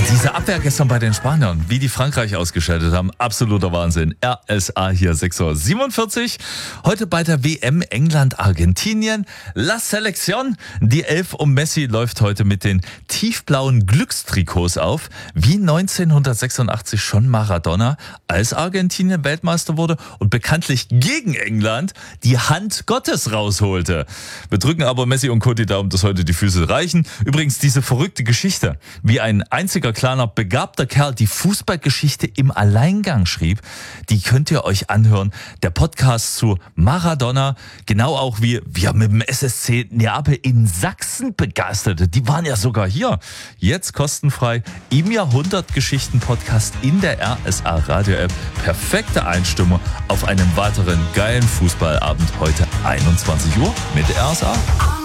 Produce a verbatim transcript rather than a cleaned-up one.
Diese Abwehr gestern bei den Spaniern, wie die Frankreich ausgeschaltet haben, absoluter Wahnsinn. R S A hier sechs Uhr siebenundvierzig. Heute bei der W M England-Argentinien. La Selección. Die Elf um Messi läuft heute mit den tiefblauen Glückstrikots auf. Wie neunzehnhundertsechsundachtzig schon Maradona, als Argentinien Weltmeister wurde und bekanntlich gegen England die Hand Gottes rausholte. Wir drücken aber Messi und Co. die Daumen, dass heute die Füße reichen. Übrigens diese verrückte Geschichte, wie ein einziger kleiner begabter Kerl die Fußballgeschichte im Alleingang schrieb, die könnt ihr euch anhören. Der Podcast zu Maradona, genau auch wie wir mit dem S S C Neapel in Sachsen begeisterte. Die waren ja sogar hier. Jetzt kostenfrei im Jahrhundertgeschichten-Podcast in der R S A Radio-App. Perfekte Einstimmung auf einen weiteren geilen Fußballabend heute einundzwanzig Uhr mit der R S A.